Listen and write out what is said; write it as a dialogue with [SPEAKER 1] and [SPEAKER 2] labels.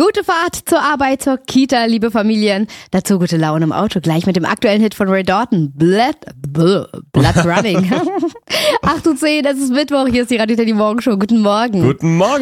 [SPEAKER 1] Gute Fahrt zur Arbeit, zur Kita, liebe Familien. Dazu gute Laune im Auto, gleich mit dem aktuellen Hit von Ray Dalton, Blood Running. 8:10 Uhr, es ist Mittwoch, hier ist die Radio Teddy Morgenshow. Guten Morgen.
[SPEAKER 2] Guten Morgen.